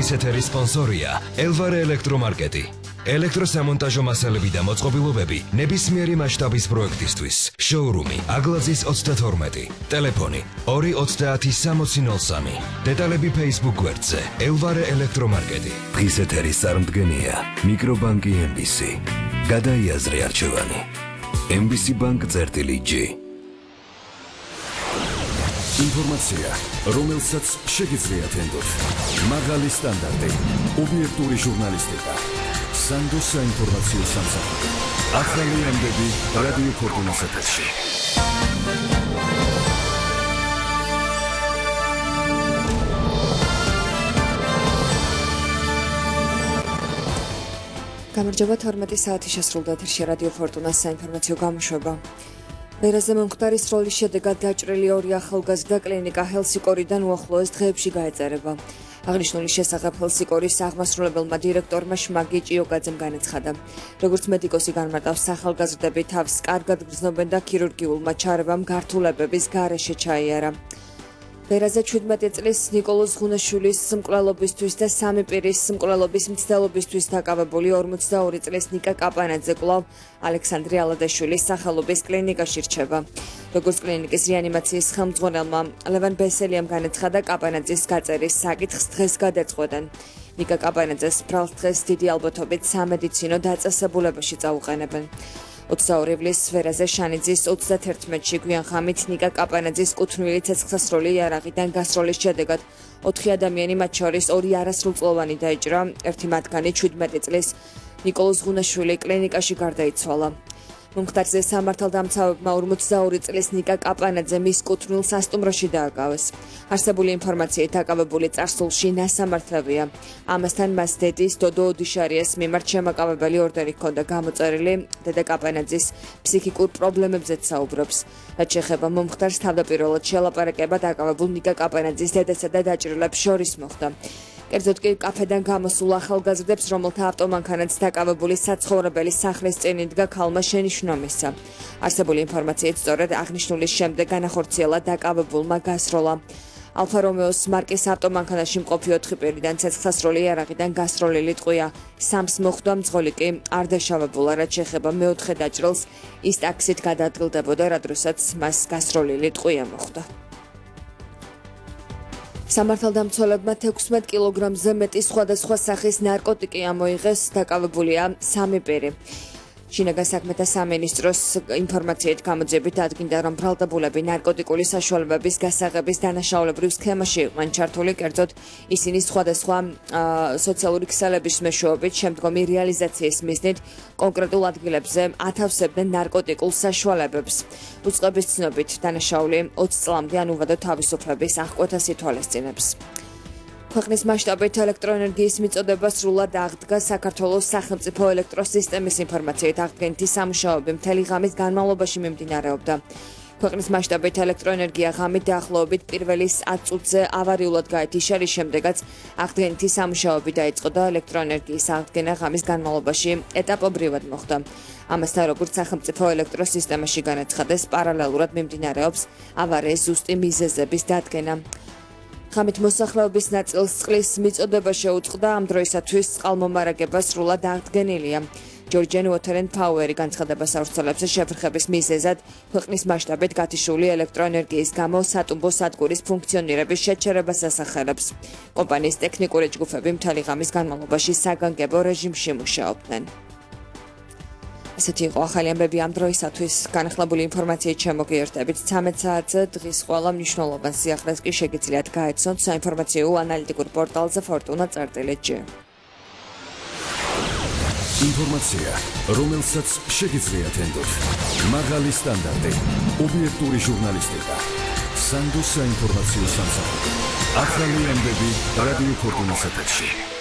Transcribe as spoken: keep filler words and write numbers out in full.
დღის ეთერის სპონსორია ელვარე ელექტრომარკეტი. ელექტროსამონტაჟო მასალები და მოწყობილობები ნებისმიერი მასშტაბის პროექტისთვის. შოურუმი აგლაძის ოცდათორმეტი. ტელეფონი ორი ოცდაათი სამოცი ნოლ სამი. დეტალები Facebook გვერდზე ელვარე ელექტრომარკეტი. დღის ეთერის წარმდგენია მიკრობანკი ემ ბი სი. გადაიაზრე არჩევანი. ემ ბი სი ბანკ წერტილი ჯი. ინფორმაცია, რომელსაც შეგიძლიათ ენდოთ. მაღალი სტანდარტი, ობიექტური ჟურნალისტიკა. სანდო საინფორმაციო სამსახური. ახალი ამბები რადიო ფორტუნას ეთერში. გამარჯობა, თორმეტი საათი შესრულდა ეთერში რადიო ფორტუნას საინფორმაციო გამოშვება. ვერაზე მომხდარის როლის შედეგად დაჭრილი ორი ახალგაზრდა კლინიკა ჰელსიკორიდან უახლოეს დღეებში გაეწერება. აღნიშნული შესახებ ჰელსიკორის აღმასრულებელმა დირექტორმა შმაგი ჭიოგაძემ განაცხადა. როგორც მედიკოსი განმარტავს, ახალგაზრდები თავს კარგად გრძნობენ და ქირურგიულმა ჩარევამ გართულებების გარეშე ჩაიარა. ვერაზე ჩვიდმეტი წლის ნიკოლოზ ღუნაშვილის მკვლელობისთვის და სამი პირის მკვლელობის მცდელობისთვის დაკავებული ორმოცდაორი წლის ნიკა კაპანაძე კვლავ ალექსანდრე ალადაშვილის სახელობის კლინიკაში რჩება. როგორც კლინიკის რეანიმაციის ხელმძღვანელმა ლევან ბესელიამ განაცხადა, კაპანაძის გაწერის საკითხს დღეს გადაწყვეტენ. ნიკა კაპანაძეს ბრალს დღეს დიდი ალბათობით სამედიცინო დაწესებულებაში წაუყენებენ. ოცდაორი ივლისს ვერაზე შანიძის ოცდათერთმეტში გვიანხამით ნიკა კაპანაძის კუთვნილი ცეცხლსასროლი იარაღიდან გასროლის შედეგად ოთხი ადამიანი, მათ შორის ორი არასრულწლოვანი დაიჭრა. ერთი მათგანი ჩვიდმეტი წლის ნიკოლოზ ღუნაშვილი კლინიკაში გარდაიცვალა. მომხდარზე სამართალდამცავებმა ორმოცდაორი წლის ნიკა კაპანაძე მის კუთვნილ სასტუმროში დააკავეს. არსებული ინფორმაციით დაკავებული წარსულში ნასამართლებია. ამასთან მას დედის დოდო ოდიშარიას მიმართ შემაკავებელი ორდერი ჰქონდა გამოწერილი. დედა კაპანაძის ფსიქიკურ პრობლემებზეც საუბრობს. რაც შეეხება მომხდარს, თავდაპირველად შელაპარაკება დაკავებულ ნიკა კაპანაძის დედასა და დაჭრილებს შორის მოხდა. კერძოდ კი კაფედან გამოსულ ახალგაზრდებს, რომელთა ავტომანქანაც დაკავებული საცხოვრებელი სახლის წინ იდგა, ქალმა შენიშვნა მისცა. არსებული ინფორმაციით სწორედ აღნიშნულის შემდეგ განახორციელა დაკავებულმა გასროლა. ალფა რომეოს მარკის ავტომანქანაში მყოფი ოთხი პირიდან ცეცხლსასროლი იარაღიდან გასროლილი ტყვია. სამს მოხვდა, მძღოლი კი არ დაშავებულა. რაც შეეხება მეოთხე დაჭრილს, ის ტაქსით გადაადგილდებოდა, რა დროსაც მას გასროლილი ტყვია მოხვდა. სამართალდამცველებმა თექვსმეტ კილოგრამზე მეტი სხვადასხვა სახის ნარკოტიკი ამოიღეს, დაკავებულია სამი პირი. შინაგან საქმეთა სამინისტროს ინფორმაციით გამოძიებით დადგინდა, რომ ბრალდებულები ნარკოტიკული საშუალებების გასაღების დანაშაულებრივ სქემაში იყვნენ ჩართული, კერძოდ ისინი სხვადასხვა სოციალური ქსელების მეშვეობით შემდგომი რეალიზაციის მიზნით კონკრეტულ ადგილებზე ათავსებდნენ ნარკოტიკულ საშუალებებს. უწყების ცნობით დანაშაული ოცი წლამდე ან უვადო თავისუფლების აღკვეთას ითვალისწინებს. ქვეყნის მასშტაბით ელექტროენერგიის მიწოდება სრულად აღდგა. საქართველოს სახელმწიფო ელექტროსისტემის ინფორმაციით აღდგენითი სამუშაოები მთელი ღამის განმავლობაში მიმდინარეობდა. ქვეყნის მასშტაბით ელექტროენერგია ღამით დაახლოებით პირველი ათ წუთზე ავარიულად გაითიშა, რის შემდეგაც აღდგენითი სამუშაოები დაიწყო და ელექტროენერგიის აღდგენა ღამის განმავლობაში ეტაპობრივად მოხდა. ამასთან, როგორც სახელმწიფო ელექტროსისტემაში განაცხადეს, პარალელურად მიმდინარეობს ავარიის ზუსტი მიზეზების დადგენა. ღამით მოსახლეობის ნაწილს წყლის მიწოდება შეუწყდა, ამ დროისათვის წყალმომარაგება სრულად აღდგენილია. Georgian Water and Power განცხადებას ავრცელებს შეფრხების მიზეზად ქვეყნის მასშტაბით გათიშული ელექტროენერგიის გამო სატუმბო სადგურის ფუნქციონირების შეჩერებას ასახელებს. კომპანიის ტექნიკური ჯგუფები მთელი ღამის განმავლობაში საგანგებო რეჟიმში მუშაობდნენ. ესეთი იყო ახალი ამბები ამ დროისათვის. განახლებული ინფორმაციით შემოგიერთებით ცამეტ საათზე. დღის ყველა მნიშვნელოვან სიახლეს კი შეგიძლიათ გაეცნოთ საინფორმაციო ანალიტიკურ პორტალზე ფორტუნა წერტილი ჯი. ინფორმაცია, რომელსაც შეგიძლიათ ენდოთ. მაღალი სტანდარტი, ობიექტური ჟურნალისტიკა. სანდო საინფორმაციო სამსახური. ახალი ამბები რადიო ფორტუნას ეთერში.